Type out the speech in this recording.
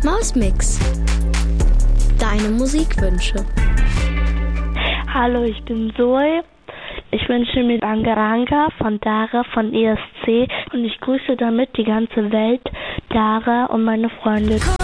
Hausmix. Deine Musikwünsche. Hallo, ich bin Zoe. Ich wünsche mir Angaranga von Dara von ESC und ich grüße damit die ganze Welt, Dara und meine Freunde.